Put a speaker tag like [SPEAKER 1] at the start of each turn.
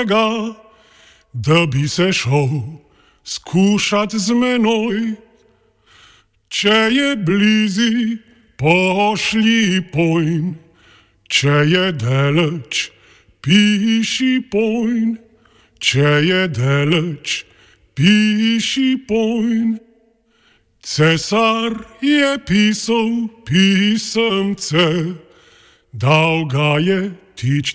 [SPEAKER 1] da bi se šel skušat z menoj. Če je blizu, pošlji pojn, če je daleč, piši pojn, če je daleč, piši pojn. Cesar je pisal pisemce, dal ga je tič